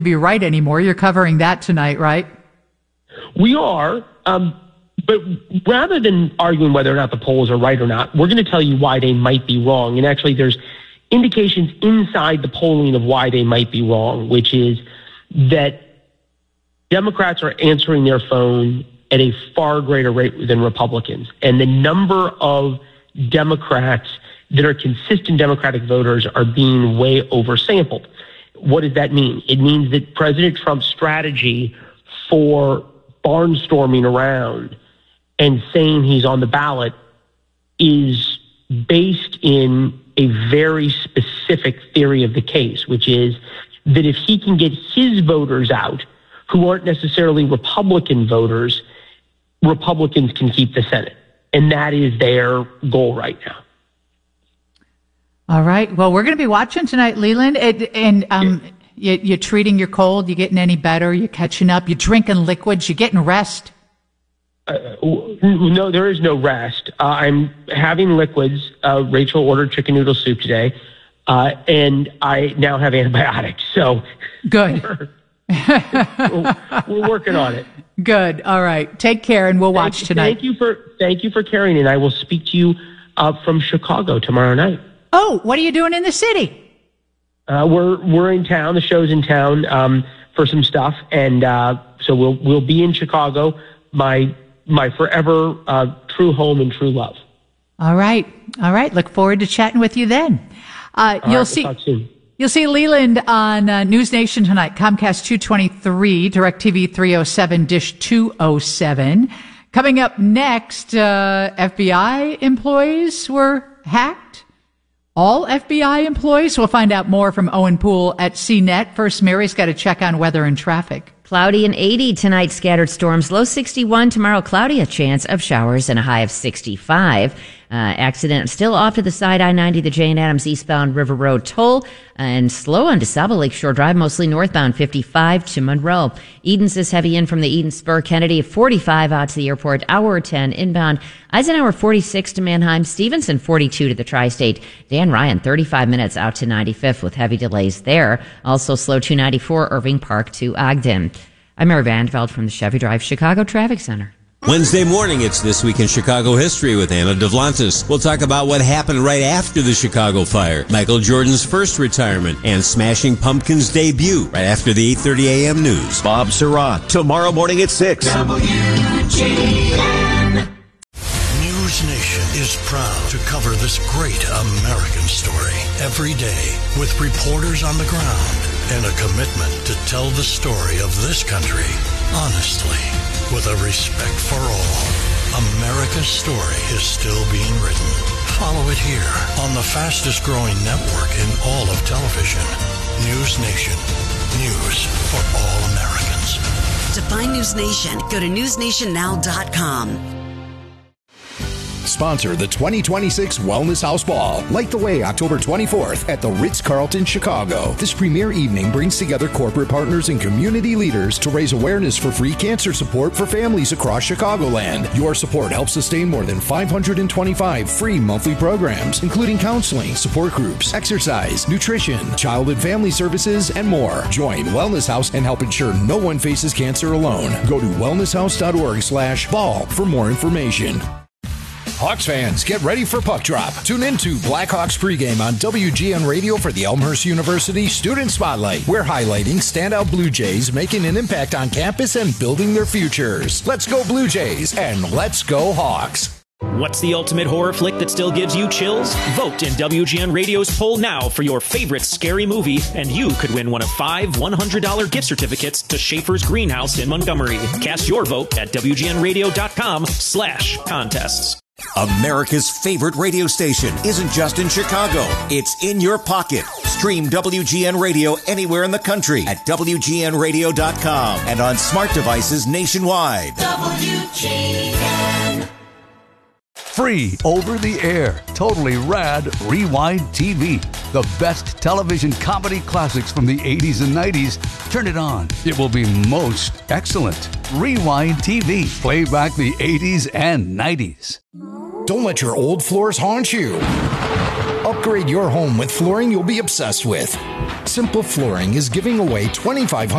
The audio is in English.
be right anymore. You're covering that tonight, right? We are. But rather than arguing whether or not the polls are right or not, we're going to tell you why they might be wrong. And actually, there's indications inside the polling of why they might be wrong, which is that Democrats are answering their phone at a far greater rate than Republicans. And the number of Democrats that are consistent Democratic voters are being way oversampled. What does that mean? It means that President Trump's strategy for barnstorming around and saying he's on the ballot is based in a very specific theory of the case, which is that if he can get his voters out, who aren't necessarily Republican voters, Republicans can keep the Senate. And that is their goal right now. All right. Well, we're going to be watching tonight, Leland. You're treating your cold. You getting any better? You're catching up. You're drinking liquids. You're getting rest. No, there is no rest. I'm having liquids. Rachel ordered chicken noodle soup today, and I now have antibiotics. So good. We're working on it. Good. All right. Take care, and we'll watch tonight. Thank you for carrying it. I will speak to you from Chicago tomorrow night. Oh, what are you doing in the city? We're in town. The show's in town for some stuff, and so we'll be in Chicago. My forever true home and true love. All right. Look forward to chatting with you then. You'll see Leland on News Nation tonight. Comcast 223, DirecTV 307, Dish 207. Coming up next, FBI employees were hacked. All FBI employees? We'll find out more from Owen Poole at CNET. First, Mary's got to check on weather and traffic. Cloudy and 80 tonight, scattered storms, low 61. Tomorrow, cloudy, a chance of showers and a high of 65. Accident still off to the side, I-90, the Jane Addams eastbound River Road toll, and slow on DeSable Lakeshore Drive, mostly northbound, 55 to Monroe. Edens is heavy in from the Eden Spur. Kennedy, 45 out to the airport, hour 10 inbound. Eisenhower, 46 to Manheim. Stevenson, 42 to the Tri-State. Dan Ryan, 35 minutes out to 95th with heavy delays there. Also slow 294 Irving Park to Ogden. I'm Mary Vandeveld from the Chevy Drive Chicago Traffic Center. Wednesday morning, it's This Week in Chicago History with Anna Devlantis. We'll talk about what happened right after the Chicago fire, Michael Jordan's first retirement, and Smashing Pumpkins' debut right after the 8:30 a.m. news. Bob Surratt, tomorrow morning at 6. WGN. News Nation is proud to cover this great American story every day with reporters on the ground and a commitment to tell the story of this country honestly, with a respect for all. America's story is still being written. Follow it here on the fastest growing network in all of television. News Nation. News for all Americans. To find News Nation, go to newsnationnow.com. Sponsor the 2026 Wellness House Ball. Light the way October 24th at the Ritz-Carlton, Chicago. This premier evening brings together corporate partners and community leaders to raise awareness for free cancer support for families across Chicagoland. Your support helps sustain more than 525 free monthly programs, including counseling, support groups, exercise, nutrition, child and family services, and more. Join Wellness House and help ensure no one faces cancer alone. Go to wellnesshouse.org/ball for more information. Hawks fans, get ready for Puck Drop. Tune in to Blackhawks pregame on WGN Radio for the Elmhurst University Student Spotlight. We're highlighting standout Blue Jays making an impact on campus and building their futures. Let's go Blue Jays and let's go Hawks. What's the ultimate horror flick that still gives you chills? Vote in WGN Radio's poll now for your favorite scary movie, and you could win one of 5 $100 gift certificates to Schaefer's Greenhouse in Montgomery. Cast your vote at WGNradio.com/contests. America's favorite radio station isn't just in Chicago. It's in your pocket. Stream WGN Radio anywhere in the country at WGNradio.com and on smart devices nationwide. WGN. Free over the air, totally rad Rewind TV. The best television comedy classics from the 80s and 90s. Turn it on. It will be most excellent. Rewind TV. Play back the 80s and 90s. Don't let your old floors haunt you. A Decorate your home with flooring you'll be obsessed with. Simple Flooring is giving away $2,500